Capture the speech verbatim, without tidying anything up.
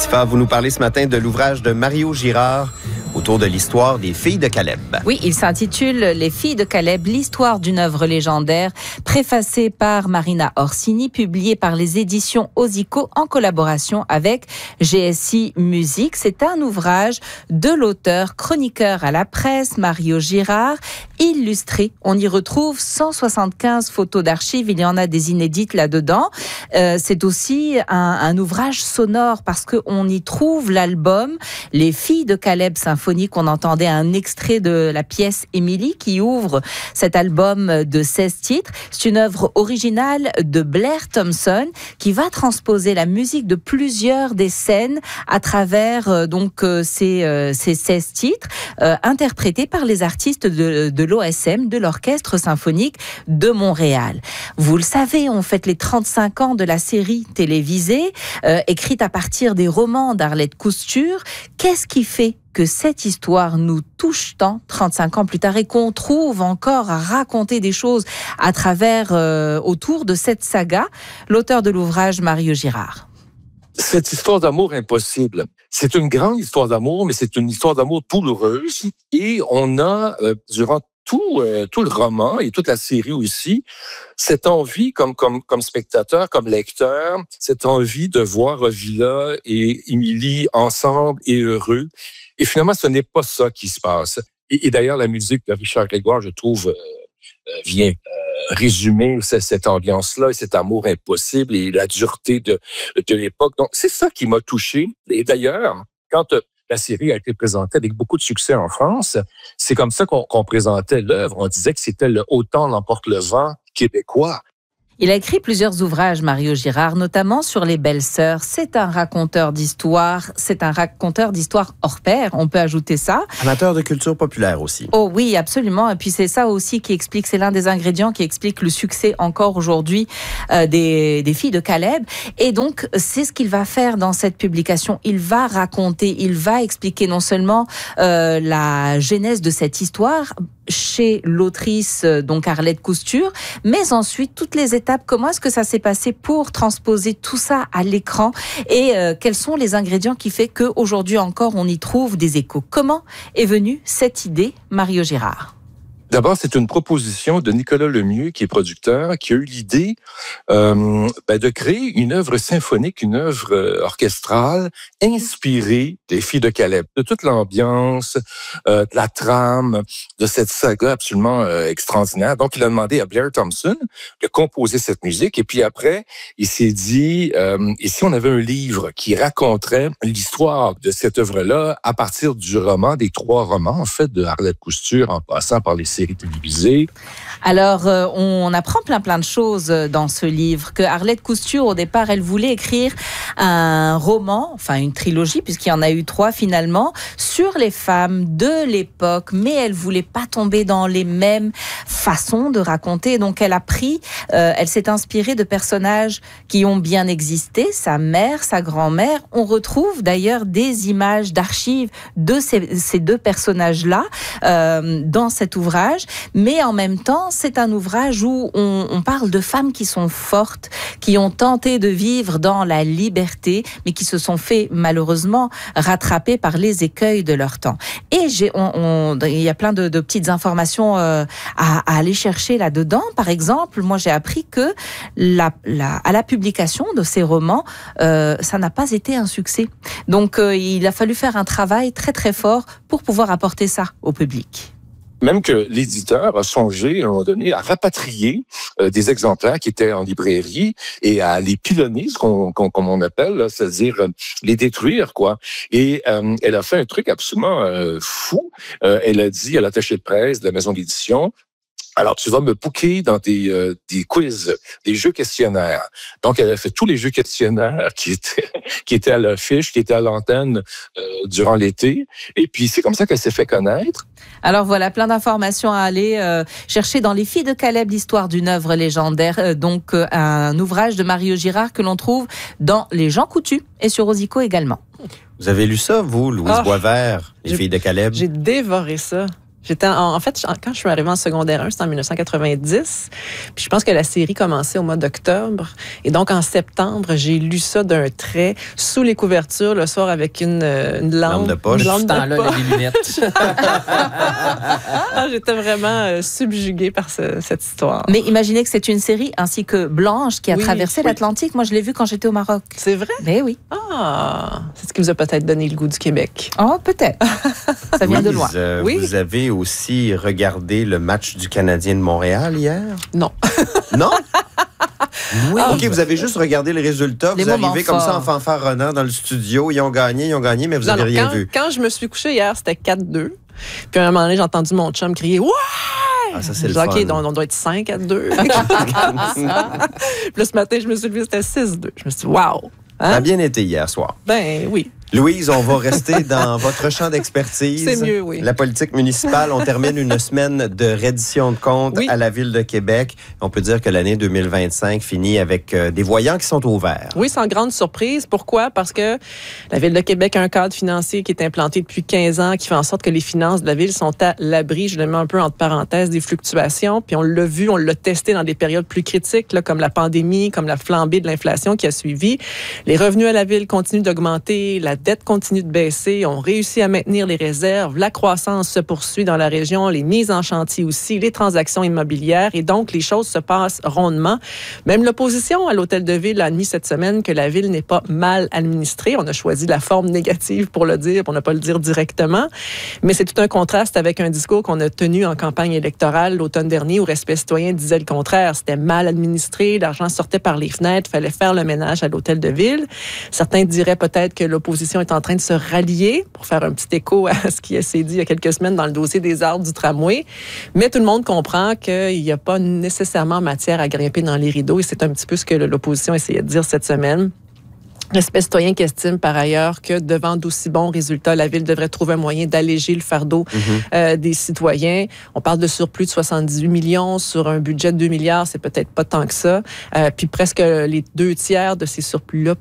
Tifa, vous nous parlez ce matin de l'ouvrage de Mario Girard autour de l'histoire des filles de Caleb. Oui, il s'intitule « Les filles de Caleb, l'histoire d'une œuvre légendaire », préfacée par Marina Orsini, publiée par les éditions Osico en collaboration avec G S I Musique. C'est un ouvrage de l'auteur, chroniqueur à la presse, Mario Girard, illustré. On y retrouve cent soixante-quinze photos d'archives, il y en a des inédites là-dedans. Euh, c'est aussi un, un ouvrage sonore parce qu'on y trouve l'album « Les filles de Caleb Symphonique ». On entendait un extrait de la pièce Émilie qui ouvre cet album de seize titres. C'est une œuvre originale de Blair Thompson qui va transposer la musique de plusieurs des scènes à travers euh, donc euh, ces, euh, ces seize titres euh, interprétés par les artistes de, de l'O S M, de l'Orchestre Symphonique de Montréal. Vous le savez, on fête les trente-cinq ans de la série télévisée euh, écrite à partir des romans d'Arlette Cousture. Qu'est-ce qui fait que cette histoire nous touche tant trente-cinq ans plus tard et qu'on trouve encore à raconter des choses à travers, euh, autour de cette saga? L'auteur de l'ouvrage, Mario Girard. Cette histoire d'amour impossible, c'est une grande histoire d'amour, mais c'est une histoire d'amour douloureuse. Et on a, euh, durant tout, euh, tout le roman et toute la série aussi, cette envie, comme, comme, comme spectateur, comme lecteur, cette envie de voir Villa et Émilie ensemble et heureux. Et finalement, ce n'est pas ça qui se passe. Et, et d'ailleurs, la musique de Richard Grégoire, je trouve, euh, vient euh, résumer cette ambiance-là et cet amour impossible et la dureté de, de l'époque. Donc, c'est ça qui m'a touché. Et d'ailleurs, quand euh, la série a été présentée avec beaucoup de succès en France, c'est comme ça qu'on, qu'on présentait l'œuvre. On disait que c'était le « Autant l'emporte le vent » québécois. Il a écrit plusieurs ouvrages, Mario Girard, notamment sur les belles-sœurs. C'est un raconteur d'histoire, c'est un raconteur d'histoire hors pair, on peut ajouter ça. Amateur de culture populaire aussi. Oh oui, absolument. Et puis c'est ça aussi qui explique, c'est l'un des ingrédients qui explique le succès encore aujourd'hui euh, des, des filles de Caleb. Et donc, c'est ce qu'il va faire dans cette publication. Il va raconter, il va expliquer non seulement euh, la genèse de cette histoire chez l'autrice, donc Arlette Cousture, mais ensuite toutes les étapes, comment est-ce que ça s'est passé pour transposer tout ça à l'écran et euh, quels sont les ingrédients qui fait qu'aujourd'hui encore on y trouve des échos. Comment est venue cette idée, Mario Girard? D'abord, c'est une proposition de Nicolas Lemieux, qui est producteur, qui a eu l'idée euh, ben, de créer une œuvre symphonique, une œuvre euh, orchestrale inspirée des filles de Caleb, de toute l'ambiance, euh, de la trame, de cette saga absolument euh, extraordinaire. Donc, il a demandé à Blair Thompson de composer cette musique. Et puis après, il s'est dit, euh, et si on avait un livre qui raconterait l'histoire de cette œuvre-là à partir du roman, des trois romans, en fait, de Arlette Cousture, en passant par les séries télévisées. Alors, euh, on apprend plein plein de choses dans ce livre. Que Arlette Cousture, au départ, elle voulait écrire un roman, enfin une trilogie, puisqu'il y en a eu trois finalement, sur les femmes de l'époque, mais elle voulait pas tomber dans les mêmes façons de raconter. Donc, elle a pris, euh, elle s'est inspirée de personnages qui ont bien existé, sa mère, sa grand-mère. On retrouve d'ailleurs des images d'archives de ces, ces deux personnages-là euh, dans cet ouvrage. Mais en même temps, c'est un ouvrage où on, on parle de femmes qui sont fortes, qui ont tenté de vivre dans la liberté, mais qui se sont fait malheureusement rattraper par les écueils de leur temps. Et j'ai, on, on, il y a plein de, de petites informations euh, à, à aller chercher là-dedans. Par exemple, moi j'ai appris que la, la, à la publication de ces romans, euh, ça n'a pas été un succès. Donc euh, il a fallu faire un travail très très fort pour pouvoir apporter ça au public. Même que l'éditeur a songé, à un moment donné, à rapatrier euh, des exemplaires qui étaient en librairie et à les pilonner, ce qu'on, qu'on, comme on appelle, là, c'est-à-dire euh, les détruire, quoi. Et euh, elle a fait un truc absolument euh, fou. Euh, elle a dit à l'attaché de presse de la maison d'édition, alors, tu vas me booker dans des, euh, des quiz, des jeux questionnaires. Donc, elle a fait tous les jeux questionnaires qui étaient, qui étaient à l'affiche, qui étaient à l'antenne euh, durant l'été. Et puis, c'est comme ça qu'elle s'est fait connaître. Alors voilà, plein d'informations à aller euh, chercher dans Les filles de Caleb, l'histoire d'une œuvre légendaire. Euh, donc, euh, un ouvrage de Mario Girard que l'on trouve dans Les Gens Coutus et sur Osico également. Vous avez lu ça, vous, Louise oh, Boisvert, Les filles de Caleb? J'ai dévoré ça. J'étais en, en fait, quand je suis arrivée en secondaire un, c'était en dix-neuf cent quatre-vingt-dix. Puis je pense que la série commençait au mois d'octobre. Et donc, en septembre, j'ai lu ça d'un trait, sous les couvertures, le soir, avec une, une lampe. Lampe de poche. Une lampe Ce de temps-là, poche. les lunettes. Ah, j'étais vraiment euh, subjuguée par ce, cette histoire. Mais imaginez que c'est une série ainsi que Blanche qui a Oui, traversé oui. l'Atlantique. Moi, je l'ai vue quand j'étais au Maroc. C'est vrai? Mais oui. Ah, c'est ce qui vous a peut-être donné le goût du Québec. Oh, peut-être. Ça vient de Louise, loin. euh, Oui. Vous avez aussi regardé le match du Canadien de Montréal hier? Non. Non? Oui. OK, vous avez juste regardé les résultats. Les Vous moments arrivez comme ça en forts. fanfare renard dans le studio. Ils ont gagné, ils ont gagné, mais vous Non, n'avez non, rien quand, vu. quand je me suis couchée hier, c'était quatre deux. Puis à un moment donné, j'ai entendu mon chum crier « Ouais! » Ah, ça, c'est Je le dis, OK, fun. donc, on doit être cinq à deux. Puis là, ce matin, je me suis levée, c'était six deux. Je me suis dit « Wow! » Ça a Hein? bien été hier soir. Ben oui. Louise, on va rester dans votre champ d'expertise. C'est mieux, oui. La politique municipale. On termine une semaine de reddition de comptes Oui. à la Ville de Québec. On peut dire que l'année deux mille vingt-cinq finit avec euh, des voyants qui sont au vert. Oui, sans grande surprise. Pourquoi? Parce que la Ville de Québec a un cadre financier qui est implanté depuis quinze ans, qui fait en sorte que les finances de la Ville sont à l'abri, je le mets un peu entre parenthèses, des fluctuations. Puis on l'a vu, on l'a testé dans des périodes plus critiques, là, comme la pandémie, comme la flambée de l'inflation qui a suivi. Les revenus à la Ville continuent d'augmenter, la dette continue de baisser, on réussit à maintenir les réserves, la croissance se poursuit dans la région, les mises en chantier aussi, les transactions immobilières, et donc les choses se passent rondement. Même l'opposition à l'Hôtel de Ville a admis cette semaine que la Ville n'est pas mal administrée. On a choisi la forme négative pour le dire, pour ne pas le dire directement, mais c'est tout un contraste avec un discours qu'on a tenu en campagne électorale l'automne dernier où Respect citoyen disait le contraire. C'était mal administré, l'argent sortait par les fenêtres, il fallait faire le ménage à l'Hôtel de Ville. Certains diraient peut-être que l'opposition est en train de se rallier pour faire un petit écho à ce qui s'est dit il y a quelques semaines dans le dossier des arbres du tramway. Mais tout le monde comprend qu'il n'y a pas nécessairement matière à grimper dans les rideaux et c'est un petit peu ce que l'opposition essayait de dire cette semaine. Respect citoyen qui estime par ailleurs que devant d'aussi bons résultats, la Ville devrait trouver un moyen d'alléger le fardeau mm-hmm. euh, des citoyens. On parle de surplus de soixante-dix-huit millions sur un budget de deux milliards, c'est peut-être pas tant que ça. Euh, puis presque les deux tiers de ces surplus-là